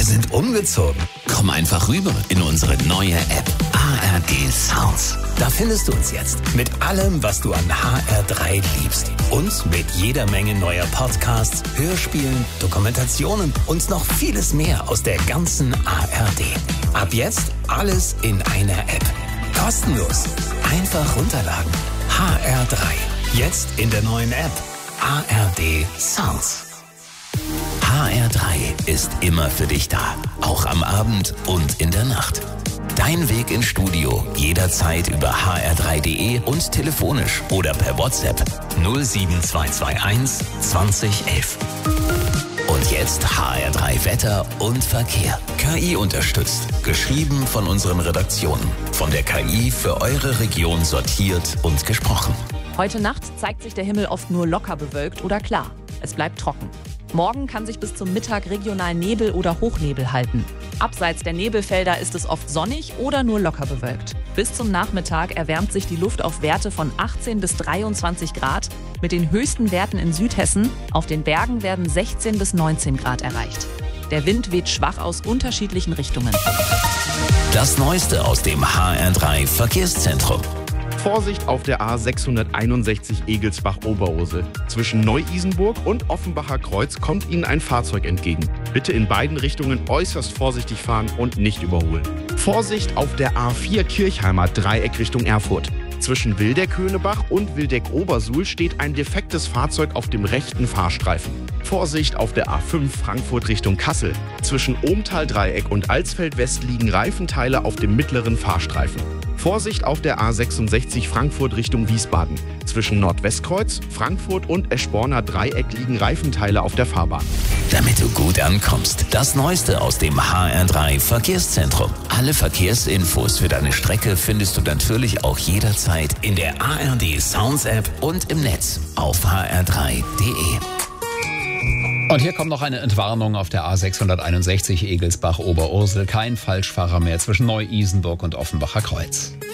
Wir sind umgezogen. Komm einfach rüber in unsere neue App ARD Sounds. Da findest du uns jetzt mit allem, was du an HR3 liebst. Und mit jeder Menge neuer Podcasts, Hörspielen, Dokumentationen und noch vieles mehr aus der ganzen ARD. Ab jetzt alles in einer App. Kostenlos. Einfach runterladen. HR3. Jetzt in der neuen App ARD Sounds. HR3 ist immer für dich da. Auch am Abend und in der Nacht. Dein Weg ins Studio jederzeit über hr3.de und telefonisch oder per WhatsApp 07221 2011. Und jetzt HR3 Wetter und Verkehr. KI unterstützt. Geschrieben von unseren Redaktionen. Von der KI für eure Region sortiert und gesprochen. Heute Nacht zeigt sich der Himmel oft nur locker bewölkt oder klar. Es bleibt trocken. Morgen kann sich bis zum Mittag regional Nebel oder Hochnebel halten. Abseits der Nebelfelder ist es oft sonnig oder nur locker bewölkt. Bis zum Nachmittag erwärmt sich die Luft auf Werte von 18 bis 23 Grad. Mit den höchsten Werten in Südhessen. Auf den Bergen werden 16 bis 19 Grad erreicht. Der Wind weht schwach aus unterschiedlichen Richtungen. Das Neueste aus dem HR3 Verkehrszentrum. Vorsicht auf der A661 Egelsbach-Oberursel. Zwischen Neu-Isenburg und Offenbacher Kreuz kommt Ihnen ein Fahrzeug entgegen. Bitte in beiden Richtungen äußerst vorsichtig fahren und nicht überholen. Vorsicht auf der A4 Kirchheimer Dreieck Richtung Erfurt. Zwischen Wildeck-Höhnebach und Wildeck-Obersuhl steht ein defektes Fahrzeug auf dem rechten Fahrstreifen. Vorsicht auf der A5 Frankfurt Richtung Kassel. Zwischen Ohmtal-Dreieck und Alsfeld-West liegen Reifenteile auf dem mittleren Fahrstreifen. Vorsicht auf der A66 Frankfurt Richtung Wiesbaden. Zwischen Nordwestkreuz, Frankfurt und Eschborner Dreieck liegen Reifenteile auf der Fahrbahn. Damit du gut ankommst, das Neueste aus dem HR3 Verkehrszentrum. Alle Verkehrsinfos für deine Strecke findest du natürlich auch jederzeit in der ARD Sounds App und im Netz auf hr3.de. Und hier kommt noch eine Entwarnung auf der A661 Egelsbach-Oberursel. Kein Falschfahrer mehr zwischen Neu-Isenburg und Offenbacher Kreuz.